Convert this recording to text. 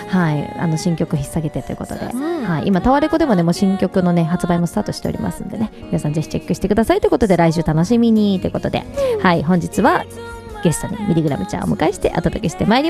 はい、新曲引っ提げてということで、はい、今タワレコでもねもう新曲のね発売もスタートしておりますんでね、皆さんぜひチェックしてくださいということで、来週楽しみにということで、はい、本日はゲストにミリグラムちゃんをお迎えしてお届けしてまいりました。